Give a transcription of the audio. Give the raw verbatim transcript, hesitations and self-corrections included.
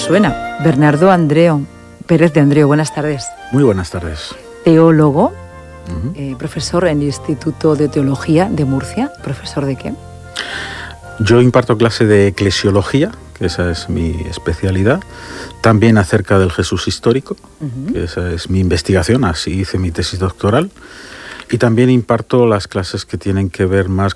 suena. Bernardo Andreo, Pérez de Andreo, buenas tardes. Muy buenas tardes. Teólogo, Uh-huh. eh, profesor en el Instituto de Teología de Murcia. ¿Profesor de qué? Yo imparto clase de eclesiología, que esa es mi especialidad, también acerca del Jesús histórico, uh-huh. que esa es mi investigación, así hice mi tesis doctoral, y también imparto las clases que tienen que ver más